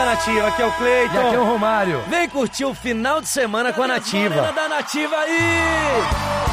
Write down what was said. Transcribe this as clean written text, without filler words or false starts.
Nativa, aqui é o Cleiton. E aqui é o Romário. Vem curtir o final de semana com a Nativa. Da Nativa aí!